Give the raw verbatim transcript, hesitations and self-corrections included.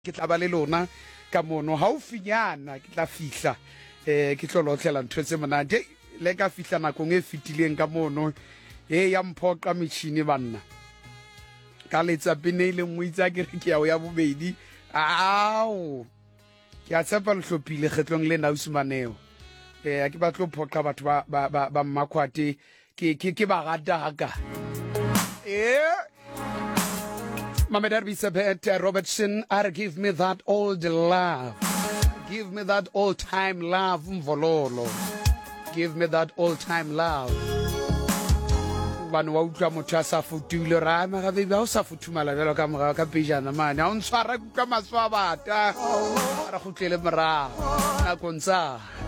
ke tla ba le lona ka mono haufinyana ke tla fihla eh ke tlo lotlela ntho tse monate le ka fihla nakong e fitileng ka mono e ya mphoqa metšhini banna ka letsa pene le ngwitsa ke re ke ya o ya bobedi ao ke a tshepa le hlopile kgetlong le nausumaneo eh ke ba tlo phoqa batho ba ba ba mmakhwate ke ke ba rata haka eh Mama Derby Sabet Robertson, are give me that old love. Give me that old time love, Mvololo. Give me that old time love. One wa utlwa motho a sa futule ra ma ga beba o sa futhumala jalo ka moga ka pejana mane a o ntshwara ka maswa bata ra go tlele mora na konsa